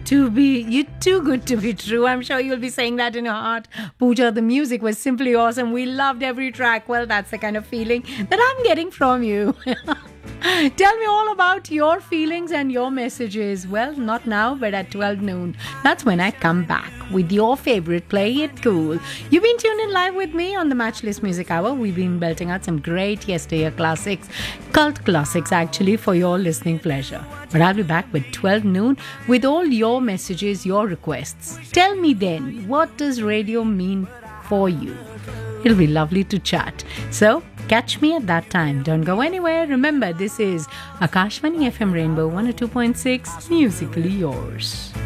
You're too good to be true. I'm sure you'll be saying that in your heart. Pooja, the music was simply awesome. We loved every track. Well, that's the kind of feeling that I'm getting from you. Tell me all about your feelings and your messages. Well, not now, but at 12 noon. That's when I come back with your favorite Play It Cool. You've been tuned in live with me on the Matchless Music Hour. We've been belting out some great yesteryear classics, cult classics actually, for your listening pleasure. But I'll be back with 12 noon with all your messages, your requests. Tell me then, what does radio mean for you? It'll be lovely to chat. So, catch me at that time. Don't go anywhere. Remember, this is Akashvani FM Rainbow 102.6, musically yours.